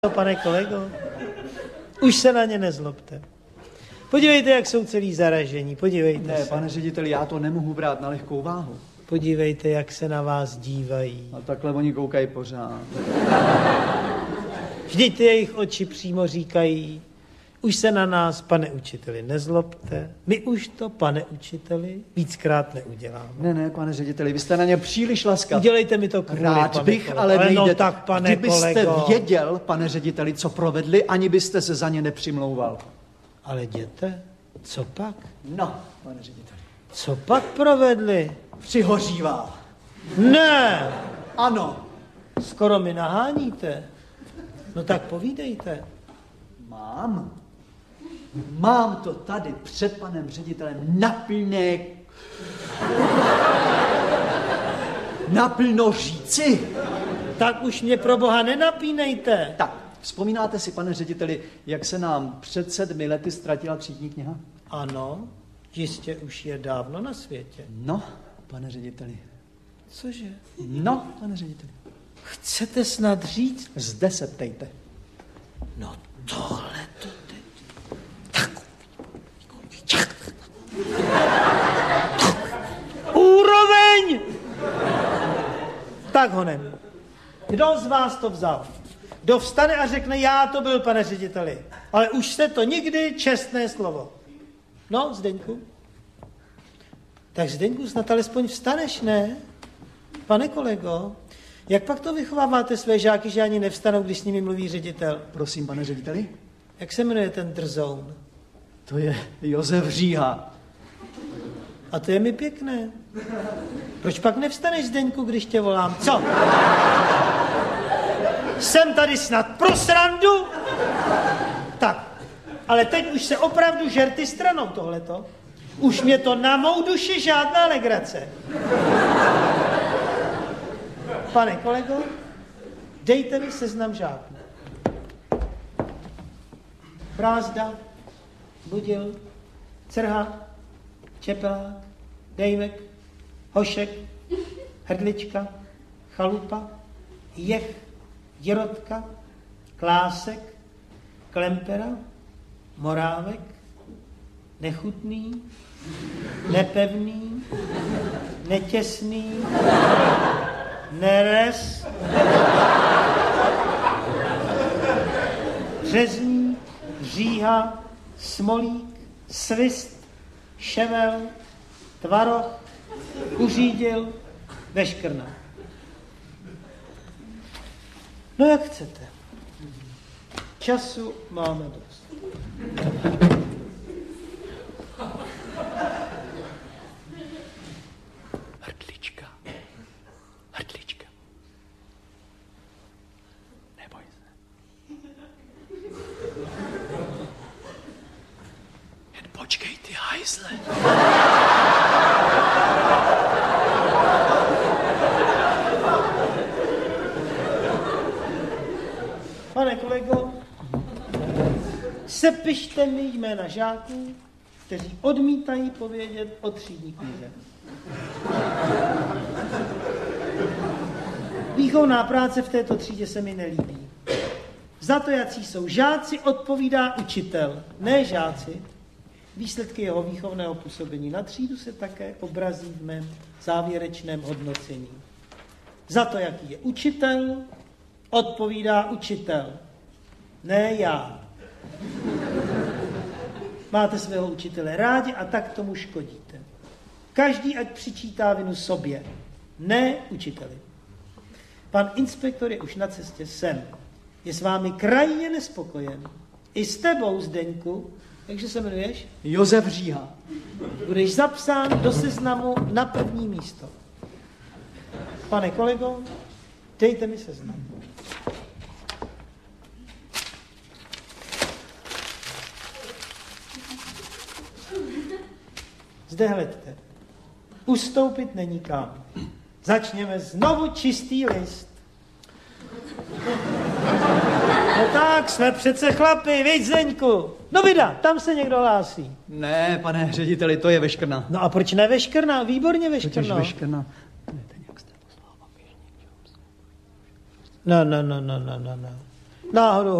Pane kolego, už se na ně nezlobte. Podívejte, jak jsou celý zaražení, podívejte Ne, se. pane řediteli, já to nemohu brát na lehkou váhu. Podívejte, jak se na vás dívají. A takhle oni koukají pořád. Vždyť ty jejich oči přímo říkají, už se na nás, pane učiteli, nezlobte. My už to, pane učiteli, víckrát neuděláme. Ne, pane řediteli, vy jste na ně příliš laskav. Udělejte mi to kvůli, Rád pane bych, kolego. ale nejde. No tak, pane Kdybyste kolego. věděl, pane řediteli, co provedli, ani byste se za ně nepřimlouval. Ale jděte, co pak? No, pane řediteli. Co pak provedli? Přihořívá. Ne! Ano. Skoro mi naháníte. No tak povídejte. Mám to tady před panem ředitelem naplno říci. Tak už mě pro boha nenapínejte. Tak, vzpomínáte si, pane řediteli, jak se nám před 7 lety ztratila třídní kniha? Ano, jistě už je dávno na světě. No, pane řediteli. Cože? No, pane řediteli. Chcete snad říct? Zde se ptejte. No tohle to teď. Úroveň! Tak honem. Kdo z vás to vzal? Kdo vstane a řekne, já to byl, pane řediteli. Ale už jste to nikdy, čestné slovo. No, Zdeňku. Tak Zdeňku, snad alespoň vstaneš, ne? Pane kolego, jak pak to vychováváte své žáky, že ani nevstanou, když s nimi mluví ředitel? Prosím, pane řediteli. Jak se jmenuje ten drzoun? To je Josef Říha. A to je mi pěkné. Proč pak nevstaneš, Zdeňku, když tě volám? Co? Jsem tady snad pro srandu? Tak, ale teď už se opravdu žerty stranou tohleto. Už mě to na mou duši žádná legrace. Pane kolego, dejte mi seznam žáků. Brázda, Budil, Crha, Čepelák, Dejmek, Hošek, Hrdlička, Chalupa, Jech, Jirotka, Klásek, Klempera, Morávek, Nechutný, Nepevný, Netěsný, Nerez, Řezník, Říha, Smolík, Svist, Ševel, Tvaroch, Uřídil, Veškrna. No jak chcete. Času máme dost. Hrdlička. Neboj se. Jen počkej, ty hajzle. Pane kolego, sepište mi jména žáků, kteří odmítají povědět o třídní knize. Výchovná práce v této třídě se mi nelíbí. Za to, jací jsou žáci, odpovídá učitel, ne žáci. Výsledky jeho výchovného působení na třídu se také obrazí v mém závěrečném hodnocení. Za to, jaký je učitel, odpovídá učitel, ne já. Máte svého učitele rádi a tak tomu škodíte. Každý ať přičítá vinu sobě, ne učiteli. Pan inspektor je už na cestě sem. Je s vámi krajně nespokojen. I s tebou, Zdeňku, jakže se jmenuješ? Josef Říha. Budeš zapsán do seznamu na první místo. Pane kolego, dejte mi seznam. Zde hledte. Ustoupit není kam. Začněme znovu čistý list. No tak, jsme přece chlapi, viď, Zdeňku? No vida, tam se někdo hlásí. Ne, pane řediteli, to je Veškrna. No a proč ne Veškrna? Výborně Veškrna. Totiž Veškrna. No. náhodou